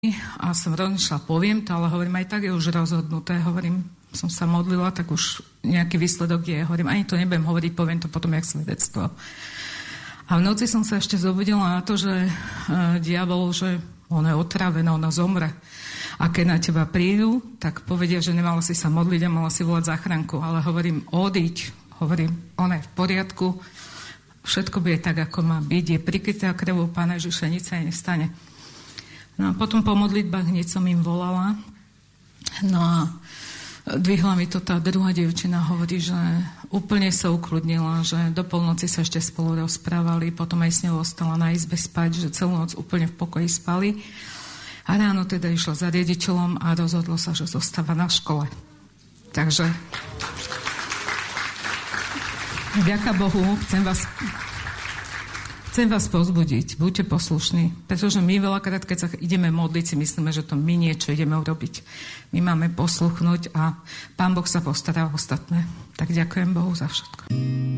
a som rozmýšľala, poviem to, ale hovorím, aj tak je už rozhodnuté, hovorím, som sa modlila, tak už nejaký výsledok je, hovorím, ani to nebudem hovoriť, poviem to potom jak svedectvo. A v noci som sa ešte zobudila na to, že diabol, že ona je otravená, ona zomre. A keď na teba prídu, tak povedia, že nemala si sa modliť a mala si volať záchranku. Ale hovorím, odiť, hovorím, ona je v poriadku, všetko bude tak, ako má byť, je prikrytá krvou Pána Ježiša, nič sa jej nestane. No a potom po modlitbách hneď som im volala. No a dvihla mi to tá druhá dievčina, hovorí, že úplne sa ukludnila, že do polnoci sa ešte spolu rozprávali, potom aj s ňou ostala na izbe spať, že celú noc úplne v pokoji spali. A ráno teda išla za riaditeľom a rozhodlo sa, že zostáva na škole. Takže vďaka Bohu, chcem vás povzbudiť, buďte poslušní, pretože my veľakrát, keď sa ideme modliť, si myslíme, že to my niečo ideme urobiť. My máme posluchnúť a Pán Boh sa postará o ostatné. Tak ďakujem Bohu za všetko.